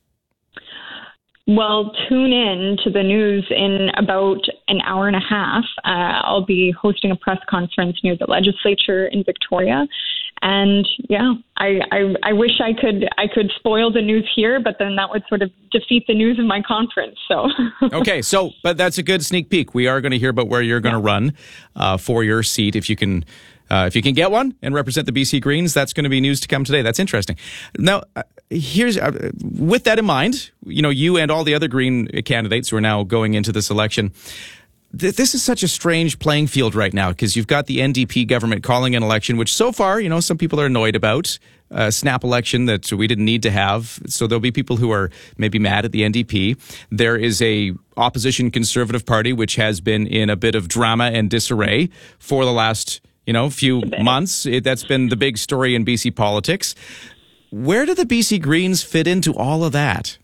Well, tune in to the news in about an hour and a half. I'll be hosting a press conference near the legislature in Victoria. And yeah, I wish I could spoil the news here, but then that would sort of defeat the news in my conference. So okay, but that's a good sneak peek. We are going to hear about where you're going to run for your seat if you can get one and represent the BC Greens. That's going to be news to come today. That's interesting. Now, here's with that in mind, you and all the other Green candidates who are now going into this election. This is such a strange playing field right now because you've got the NDP government calling an election, which so far, some people are annoyed about. A snap election that we didn't need to have. So there'll be people who are maybe mad at the NDP. There is a opposition Conservative Party, which has been in a bit of drama and disarray for the last, few months. That's been the big story in BC politics. Where do the BC Greens fit into all of that?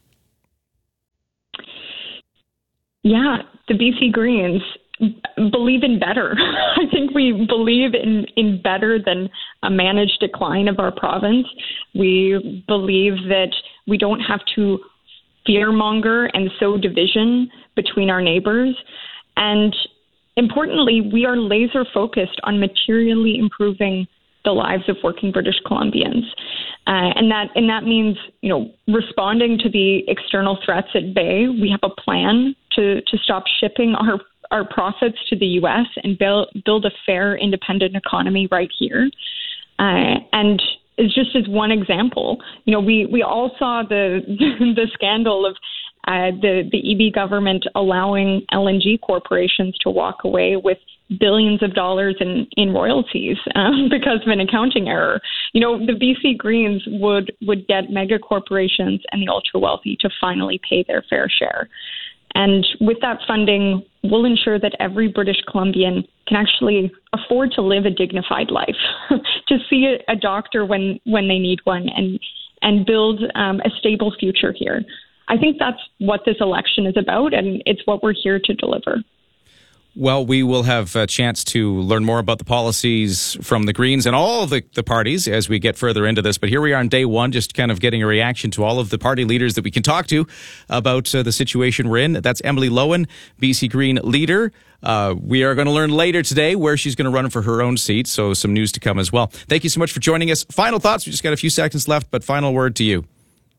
Yeah, the BC Greens believe in better. I think we believe in better than a managed decline of our province. We believe that we don't have to fearmonger and sow division between our neighbors. And importantly, we are laser focused on materially improving the lives of working British Columbians. And that means, responding to the external threats at bay. We have a plan to stop shipping our profits to the U.S. and build a fair, independent economy right here. And it's just as one example, we all saw the scandal of the EB government allowing LNG corporations to walk away with billions of dollars in royalties because of an accounting error. The BC Greens would get mega corporations and the ultra wealthy to finally pay their fair share. And with that funding, we'll ensure that every British Columbian can actually afford to live a dignified life, to see a doctor when they need one, and build a stable future here. I think that's what this election is about, and it's what we're here to deliver. Well, we will have a chance to learn more about the policies from the Greens and all of the parties as we get further into this. But here we are on day one, just kind of getting a reaction to all of the party leaders that we can talk to about the situation we're in. That's Emily Loewen, BC Green leader. We are going to learn later today where she's going to run for her own seat, so some news to come as well. Thank you so much for joining us. Final thoughts. We just got a few seconds left, but final word to you.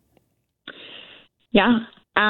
Yeah.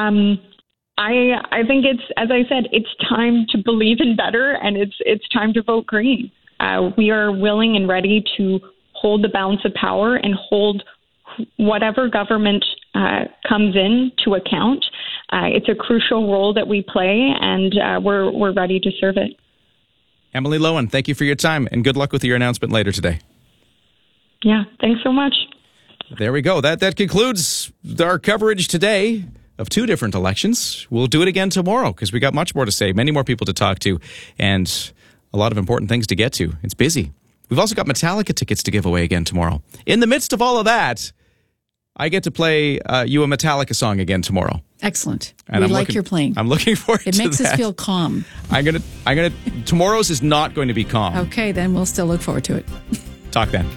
I think it's, as I said, it's time to believe in better, and it's time to vote Green. We are willing and ready to hold the balance of power and hold whatever government comes in to account. It's a crucial role that we play, and we're ready to serve it. Emily Loewen, thank you for your time, and good luck with your announcement later today. Yeah, thanks so much. There we go. That concludes our coverage today of two different elections. We'll do it again tomorrow because we got much more to say, many more people to talk to, and a lot of important things to get to. It's busy. We've also got Metallica tickets to give away again tomorrow. In the midst of all of that, I get to play you a Metallica song again tomorrow. Excellent. And we like your playing. I'm looking forward to that. It makes us feel calm. I'm gonna. Tomorrow's is not going to be calm. Okay, then we'll still look forward to it. Talk then.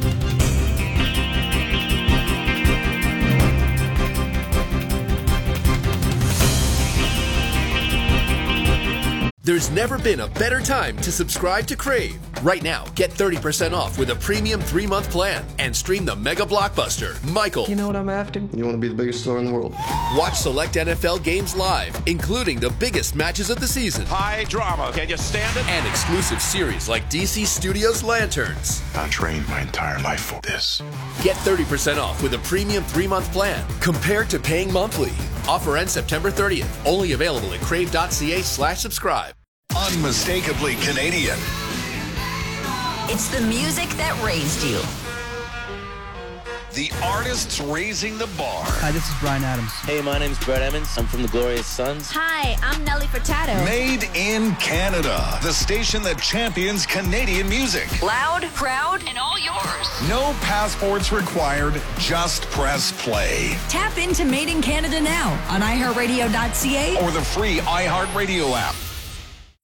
There's never been a better time to subscribe to Crave. Right now, get 30% off with a premium 3-month plan and stream the mega blockbuster, Michael. You know what I'm after? You want to be the biggest star in the world. Watch select NFL games live, including the biggest matches of the season. High drama. Can you stand it? And exclusive series like DC Studios Lanterns. I trained my entire life for this. Get 30% off with a premium 3-month plan compared to paying monthly. Offer ends September 30th. Only available at crave.ca/subscribe. Unmistakably Canadian. It's the music that raised you. The artists raising the bar. Hi, this is Bryan Adams. Hey, my name's Brett Emmons. I'm from the Glorious Sons. Hi, I'm Nelly Furtado. Made in Canada. The station that champions Canadian music. Loud, proud, and all yours. No passports required. Just press play. Tap into Made in Canada now on iHeartRadio.ca or the free iHeartRadio app.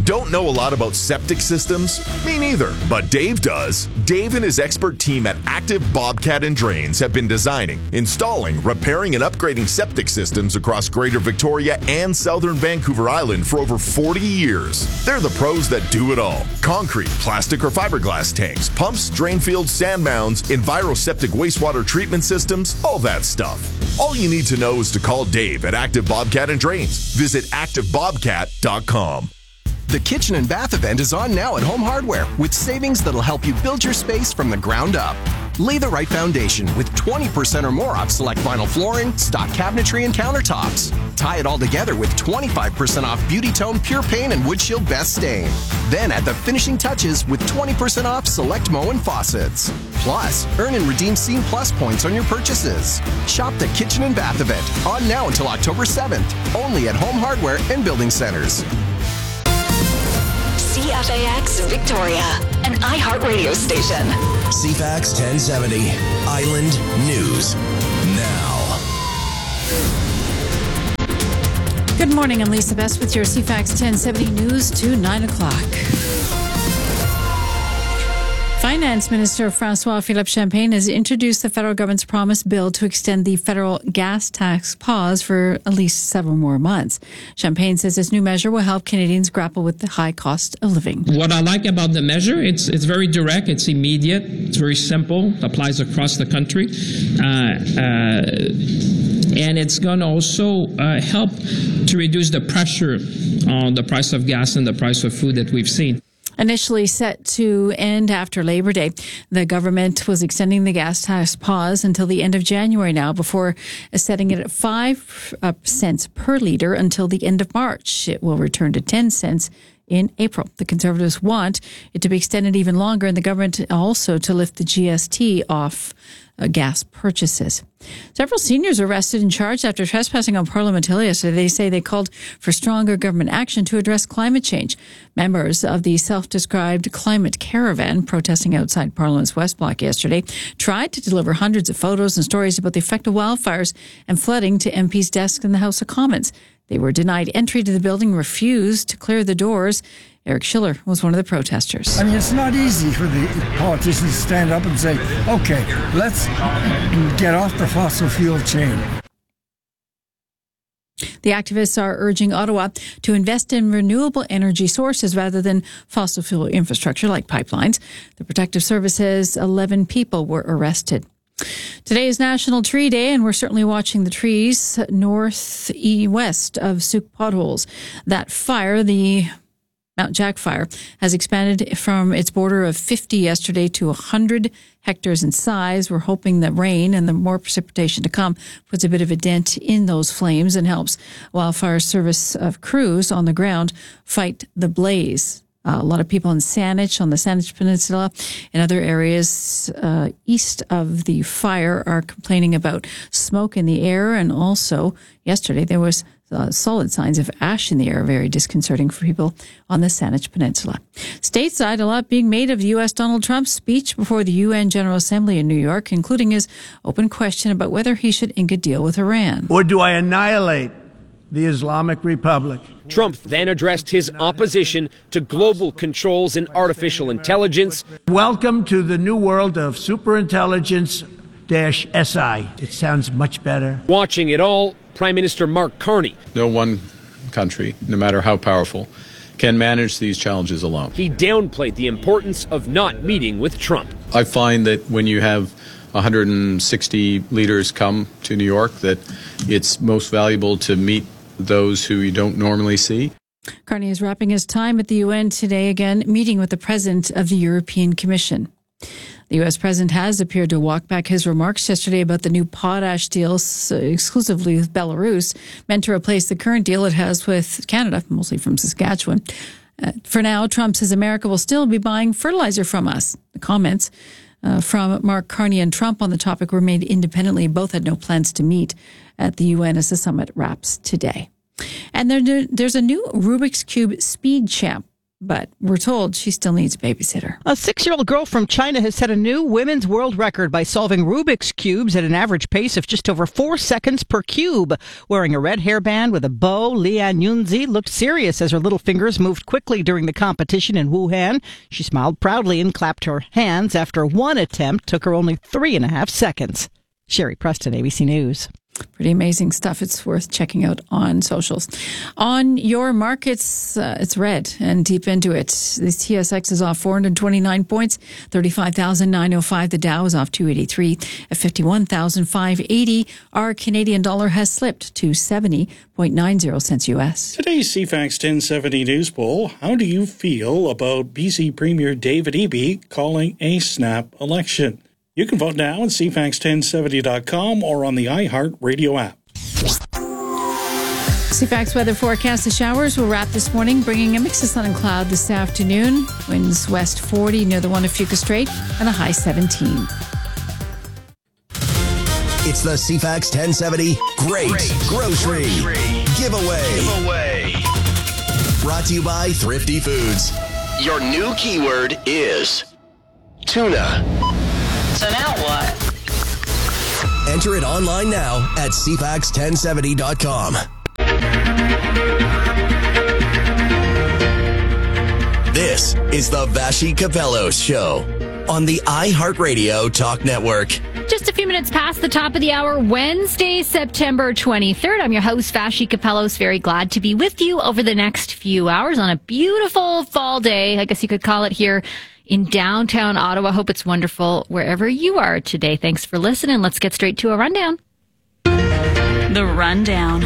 Don't know a lot about septic systems? Me neither, but Dave does. Dave and his expert team at Active Bobcat and Drains have been designing, installing, repairing, and upgrading septic systems across Greater Victoria and Southern Vancouver Island for over 40 years. They're the pros that do it all. Concrete, plastic or fiberglass tanks, pumps, drain fields, sand mounds, EnviroSeptic wastewater treatment systems, all that stuff. All you need to know is to call Dave at Active Bobcat and Drains. Visit ActiveBobcat.com. The Kitchen and Bath event is on now at Home Hardware with savings that'll help you build your space from the ground up. Lay the right foundation with 20% or more off select vinyl flooring, stock cabinetry, and countertops. Tie it all together with 25% off Beauty Tone Pure Paint and Wood Shield Best Stain. Then add the finishing touches with 20% off select Moen faucets. Plus, earn and redeem Scene Plus points on your purchases. Shop the Kitchen and Bath event on now until October 7th, only at Home Hardware and Building Centers. CFAX Victoria, an iHeartRadio station. CFAX 1070, Island News Now. Good morning, I'm Lisa Best with your CFAX 1070 News to 9 o'clock. Finance Minister François-Philippe Champagne has introduced the federal government's promised bill to extend the federal gas tax pause for at least several more months. Champagne says this new measure will help Canadians grapple with the high cost of living. What I like about the measure, it's very direct, it's immediate, it's very simple, it applies across the country. And it's going to also help to reduce the pressure on the price of gas and the price of food that we've seen. Initially set to end after Labor Day, the government was extending the gas tax pause until the end of January now, before setting it at 5 cents per litre until the end of March. It will return to 10 cents in April. The Conservatives want it to be extended even longer, and the government also to lift the GST off gas purchases. Several seniors arrested and charged after trespassing on Parliament Hill yesterday. They say they called for stronger government action to address climate change. Members of the self-described climate caravan protesting outside Parliament's West Block yesterday tried to deliver hundreds of photos and stories about the effect of wildfires and flooding to MPs' desks in the House of Commons. They were denied entry to the building, refused to clear the doors. Eric Schiller was one of the protesters. I mean, it's not easy for the politicians to stand up and say, okay, let's get off the fossil fuel chain. The activists are urging Ottawa to invest in renewable energy sources rather than fossil fuel infrastructure like pipelines. The Protective Service says 11 people were arrested. Today is National Tree Day, and we're certainly watching the trees north-west of Souk potholes. That fire, the Mount Jack fire, has expanded from its border of 50 yesterday to 100 hectares in size. We're hoping that rain and the more precipitation to come puts a bit of a dent in those flames and helps wildfire service crews on the ground fight the blaze. A lot of people in Saanich, on the Saanich Peninsula, and other areas east of the fire are complaining about smoke in the air. And also, yesterday, there was solid signs of ash in the air, very disconcerting for people on the Saanich Peninsula. Stateside, a lot being made of the U.S. Donald Trump's speech before the UN General Assembly in New York, including his open question about whether he should ink a deal with Iran. Or do I annihilate the Islamic Republic? Trump then addressed his opposition to global controls in artificial intelligence. Welcome to the new world of superintelligence-SI. It sounds much better. Watching it all, Prime Minister Mark Carney. No one country, no matter how powerful, can manage these challenges alone. He downplayed the importance of not meeting with Trump. I find that when you have 160 leaders come to New York, that it's most valuable to meet those who you don't normally see. Carney is wrapping his time at the UN today, again meeting with the president of the European Commission. The U.S. president has appeared to walk back his remarks yesterday about the new potash deal exclusively with Belarus, meant to replace the current deal it has with Canada, mostly from Saskatchewan. For now, Trump says America will still be buying fertilizer from us. The comments from Mark Carney and Trump on the topic were made independently. Both had no plans to meet at the UN as the summit wraps today. And there's a new Rubik's Cube Speed Champ but we're told she still needs a babysitter. A 6-year-old girl from China has set a new women's world record by solving Rubik's Cubes at an average pace of just over 4 seconds per cube. Wearing a red hairband with a bow, Lian Yunzi looked serious as her little fingers moved quickly during the competition in Wuhan. She smiled proudly and clapped her hands after one attempt took her only 3.5 seconds. Sherry Preston, ABC News. Pretty amazing stuff. It's worth checking out on socials. On your markets, it's red and deep into it. The TSX is off 429 points, 35,905. The Dow is off 283 at 51,580. Our Canadian dollar has slipped to 70.90 cents US. Today's CFAX 1070 News Poll. How do you feel about BC Premier David Eby calling a snap election? You can vote now at CFAX1070.com or on the iHeart Radio app. CFAX weather forecast. The showers will wrap this morning, bringing a mix of sun and cloud this afternoon. Winds west 40 near the Wanufuka Strait and a high 17. It's the CFAX 1070 Great Grocery Giveaway. Brought to you by Thrifty Foods. Your new keyword is tuna. So now what? Enter it online now at CFAX1070.com. This is the Vashi Capellos Show on the iHeartRadio Talk Network. Just a few minutes past the top of the hour, Wednesday, September 23rd. I'm your host, Vashi Capellos. Very glad to be with you over the next few hours on a beautiful fall day, I guess you could call it, here in downtown Ottawa. Hope it's wonderful wherever you are today. Thanks for listening. Let's get straight to a rundown. The Rundown.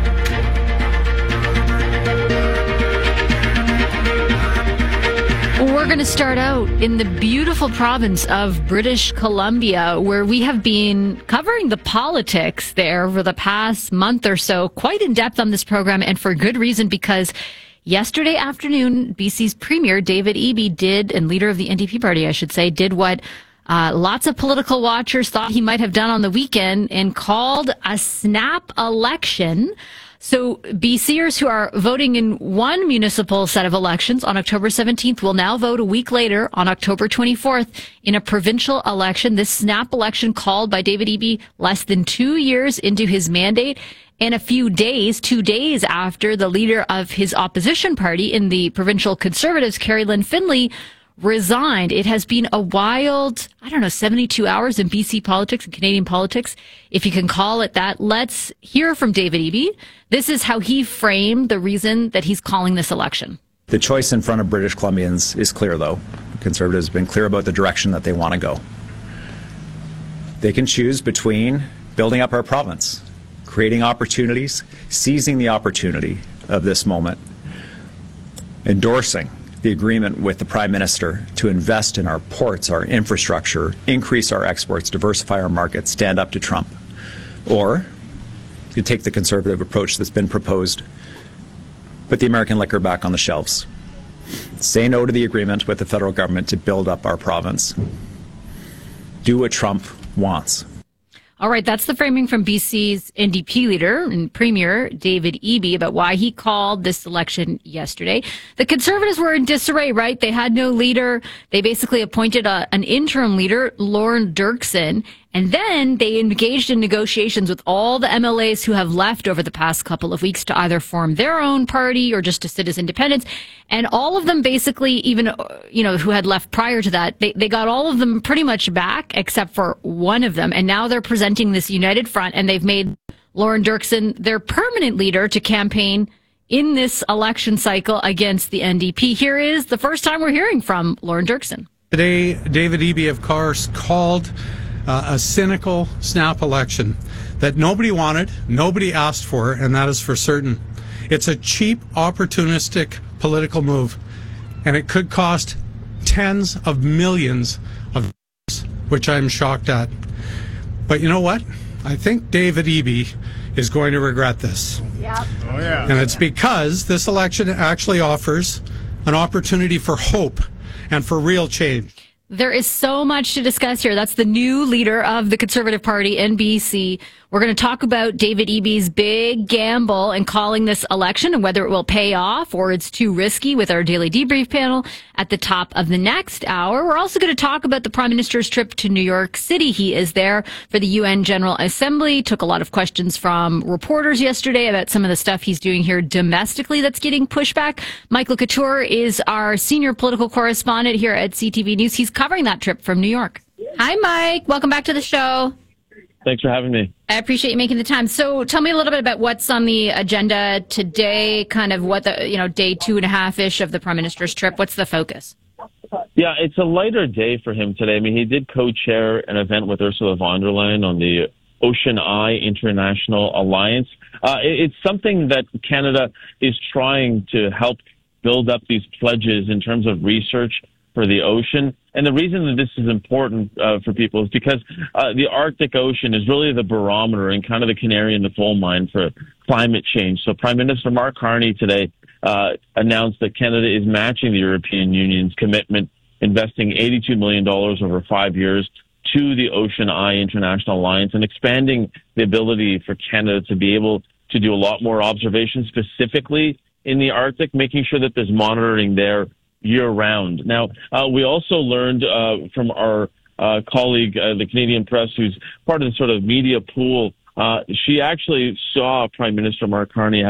We're going to start out in the beautiful province of British Columbia, where we have been covering the politics there over the past month or so, quite in depth on this program, and for good reason, because yesterday afternoon, BC's Premier David Eby did, and leader of the NDP party, I should say, did what lots of political watchers thought he might have done on the weekend and called a snap election. So BCers who are voting in one municipal set of elections on October 17th will now vote a week later on October 24th in a provincial election. This snap election called by David Eby less than 2 years into his mandate, and a few days, 2 days after the leader of his opposition party in the provincial Conservatives, Carrie Lynn Finlay, resigned. It has been a wild, 72 hours in BC politics and Canadian politics, if you can call it that. Let's hear from David Eby. This is how he framed the reason that he's calling this election. The choice in front of British Columbians is clear, though. Conservatives have been clear about the direction that they want to go. They can choose between building up our province, creating opportunities, seizing the opportunity of this moment, endorsing the agreement with the Prime Minister to invest in our ports, our infrastructure, increase our exports, diversify our markets, stand up to Trump. Or you take the Conservative approach that's been proposed, put the American liquor back on the shelves, say no to the agreement with the federal government to build up our province, do what Trump wants. All right, that's the framing from BC's NDP leader and Premier David Eby about why he called this election yesterday. The Conservatives were in disarray, right? They had no leader. They basically appointed an interim leader, Lauren Dirksen, and then they engaged in negotiations with all the MLAs who have left over the past couple of weeks to either form their own party or just to sit as independents. And all of them basically, even, who had left prior to that, they got all of them pretty much back except for one of them. And now they're presenting this united front, and they've made Lauren Dirksen their permanent leader to campaign in this election cycle against the NDP. Here is the first time we're hearing from Lauren Dirksen. Today, David Eby, of course, called a cynical snap election that nobody wanted, nobody asked for, and that is for certain. It's a cheap, opportunistic political move, and it could cost tens of millions of dollars, which I'm shocked at. But you know what? I think David Eby is going to regret this. Yep. Oh, yeah. And it's because this election actually offers an opportunity for hope and for real change. There is so much to discuss here. That's the new leader of the Conservative Party in BC. We're going to talk about David Eby's big gamble and calling this election and whether it will pay off or it's too risky with our daily debrief panel at the top of the next hour. We're also going to talk about the Prime Minister's trip to New York City. He is there for the UN General Assembly. Took a lot of questions from reporters yesterday about some of the stuff he's doing here domestically that's getting pushback. Michael Couture is our senior political correspondent here at CTV News. He's covering that trip from New York. Hi, Mike. Welcome back to the show. Thanks for having me. I appreciate you making the time. So tell me a little bit about what's on the agenda today, kind of what the, day 2.5-ish of the Prime Minister's trip. What's the focus? Yeah, it's a lighter day for him today. I mean, he did co-chair an event with Ursula von der Leyen on the Ocean Eye International Alliance. It's something that Canada is trying to help build up these pledges in terms of research for the ocean. And the reason that this is important for people is because the Arctic Ocean is really the barometer and kind of the canary in the coal mine for climate change. So Prime Minister Mark Carney today announced that Canada is matching the European Union's commitment, investing $82 million over 5 years to the Ocean Eye International Alliance and expanding the ability for Canada to be able to do a lot more observations specifically in the Arctic, making sure that there's monitoring there year-round. Now, we also learned from our colleague, the Canadian Press, who's part of the sort of media pool, she actually saw Prime Minister Mark Carney